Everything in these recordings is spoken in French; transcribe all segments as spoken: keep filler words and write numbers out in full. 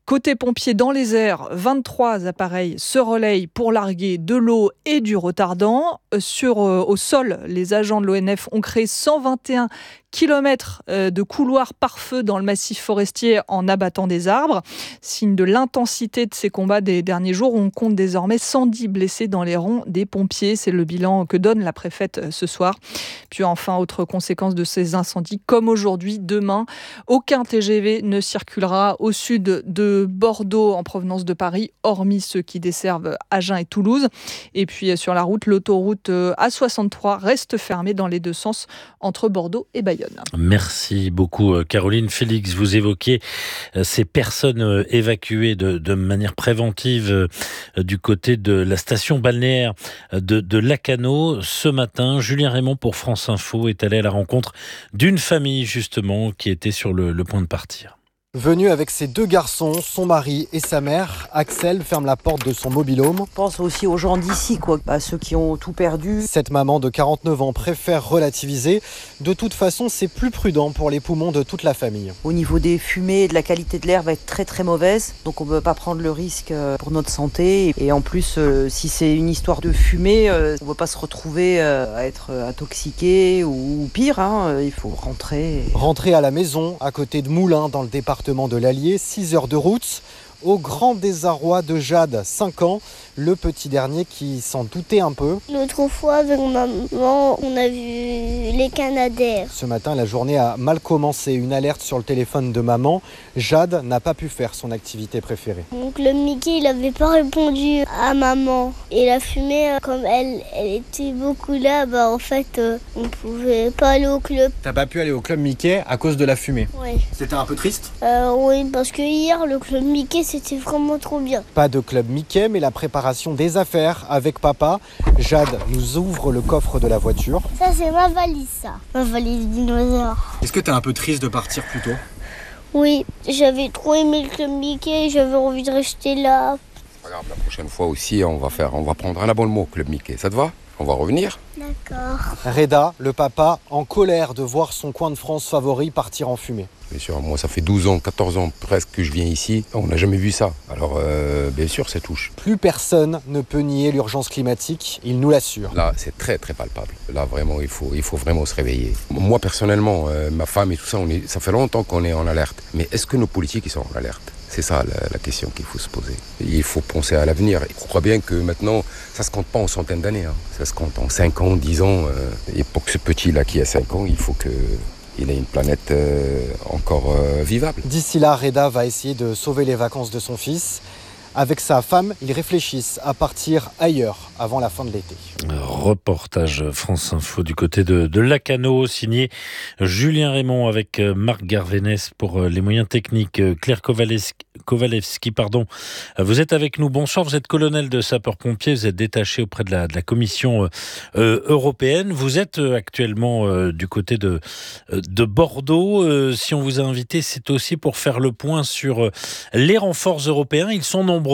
Côté pompiers dans les airs, vingt-trois appareils se relayent pour larguer de l'eau et du retardant. Sur, euh, au sol, les agents de l'O N F ont créé cent vingt et un kilomètres de couloirs pare-feu dans le massif forestier en abattant des arbres. Signe de l'intensité de ces combats des derniers jours, on compte désormais cent dix blessés dans les rangs des pompiers. C'est le bilan que donne la préfète ce soir. Puis enfin, autre conséquence de ces incendies, comme aujourd'hui, demain, aucun T G V ne circulera au sud de Bordeaux en provenance de Paris, hormis ceux qui desservent Agen et Toulouse. Et puis sur la route, l'autoroute A soixante-trois reste fermée dans les deux sens entre Bordeaux et Bayonne. Merci beaucoup Caroline. Félix, vous évoquiez ces personnes évacuées de, de manière préventive du côté de la station balnéaire de, de Lacanau. Ce matin, Julien Raymond pour France Info est allé à la rencontre d'une famille justement qui était sur le, le point de partir. Venu avec ses deux garçons, son mari et sa mère, Axel ferme la porte de son mobil-home. Je pense aussi aux gens d'ici, quoi, à ceux qui ont tout perdu. Cette maman de quarante-neuf ans préfère relativiser. De toute façon, c'est plus prudent pour les poumons de toute la famille. Au niveau des fumées, de la qualité de l'air va être très très mauvaise. Donc on ne peut pas prendre le risque pour notre santé. Et en plus, si c'est une histoire de fumée, on ne veut pas se retrouver à être intoxiqué ou pire. Hein. Il faut rentrer. Rentrer à la maison, à côté de Moulins, dans le département de l'Allier, six heures de route, au grand désarroi de Jade, cinq ans, le petit dernier qui s'en doutait un peu. L'autre fois, avec maman, on a vu les Canadaires. Ce matin, la journée a mal commencé. Une alerte sur le téléphone de maman. Jade n'a pas pu faire son activité préférée. Donc le Mickey, il n'avait pas répondu à maman. Et la fumée, comme elle, elle était beaucoup là, bah en fait, euh, on ne pouvait pas aller au club. T'as pas pu aller au club Mickey à cause de la fumée? Oui. C'était un peu triste? euh, Oui, parce que hier, le club Mickey, c'était vraiment trop bien. Pas de club Mickey, mais la préparation des affaires avec papa. Jade nous ouvre le coffre de la voiture. Ça, c'est ma valise, ça. Ma valise dinosaure. Est-ce que t'es un peu triste de partir plus tôt? Oui, j'avais trop aimé le club Mickey, j'avais envie de rester là. Regarde, la prochaine fois aussi, on va faire, on va prendre un abonnement au club Mickey. Ça te va? On va revenir. D'accord. Reda, le papa, en colère de voir son coin de France favori partir en fumée. Bien sûr, moi ça fait douze ans, quatorze ans presque que je viens ici. On n'a jamais vu ça. Alors euh, bien sûr, ça touche. Plus personne ne peut nier l'urgence climatique, il nous l'assure. Là, c'est très très palpable. Là, vraiment, il faut, il faut vraiment se réveiller. Moi, personnellement, euh, ma femme et tout ça, on est, ça fait longtemps qu'on est en alerte. Mais est-ce que nos politiques ils sont en alerte? C'est ça la, la question qu'il faut se poser. Il faut penser à l'avenir. Je crois bien que maintenant, ça ne se compte pas en centaines d'années. Hein. Ça se compte en cinq ans, dix ans. Euh, et pour que ce petit-là qui a cinq ans, il faut qu'il ait une planète euh, encore euh, vivable. D'ici là, Reda va essayer de sauver les vacances de son fils. Avec sa femme, ils réfléchissent à partir ailleurs avant la fin de l'été. Reportage France Info du côté de, de Lacanau, signé Julien Raymond avec Marc Garvenès pour les moyens techniques. Claire Kowalewski, Kowalewski, pardon. Vous êtes avec nous. Bonsoir, vous êtes colonel de sapeurs-pompiers, vous êtes détaché auprès de la, de la Commission euh, européenne. Vous êtes actuellement euh, du côté de, de Bordeaux. Euh, si on vous a invité, c'est aussi pour faire le point sur les renforts européens. Ils sont nombreux.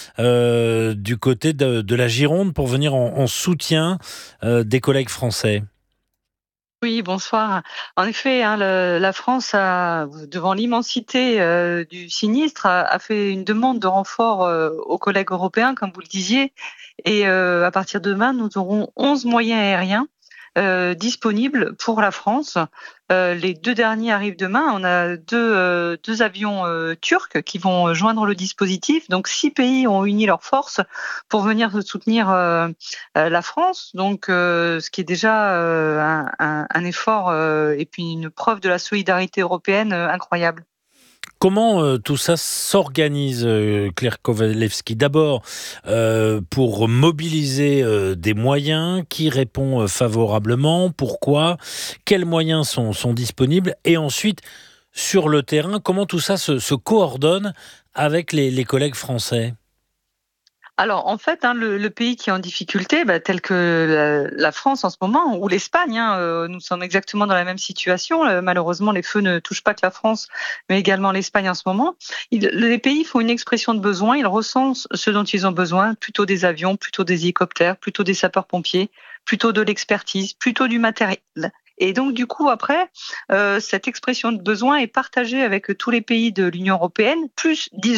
Euh, du côté de, de la Gironde pour venir en, en soutien euh, des collègues français. Oui, bonsoir. En effet, hein, le, la France, a, devant l'immensité euh, du sinistre, a, a fait une demande de renfort euh, aux collègues européens, comme vous le disiez. Et euh, à partir de demain, nous aurons onze moyens aériens euh, disponibles pour la France. Euh, les deux derniers arrivent demain. On a deux, euh, deux avions euh, turcs qui vont joindre le dispositif. Donc, six pays ont uni leurs forces pour venir soutenir euh, euh, la France. Donc, euh, ce qui est déjà euh, un, un, un effort euh, et puis une preuve de la solidarité européenne euh, incroyable. Comment euh, tout ça s'organise, euh, Claire Kowalewski? D'abord, euh, pour mobiliser euh, des moyens, qui répond euh, favorablement? Pourquoi? Quels moyens sont, sont disponibles? Et ensuite, sur le terrain, comment tout ça se, se coordonne avec les, les collègues français? Alors, en fait, hein, le, le pays qui est en difficulté, bah, tel que la, la France en ce moment, ou l'Espagne, hein, euh, nous sommes exactement dans la même situation. Euh, malheureusement, les feux ne touchent pas que la France, mais également l'Espagne en ce moment. Il, les pays font une expression de besoin, ils recensent ce dont ils ont besoin, plutôt des avions, plutôt des hélicoptères, plutôt des sapeurs-pompiers, plutôt de l'expertise, plutôt du matériel. Et donc, du coup, après, euh, cette expression de besoin est partagée avec tous les pays de l'Union européenne, plus, disons,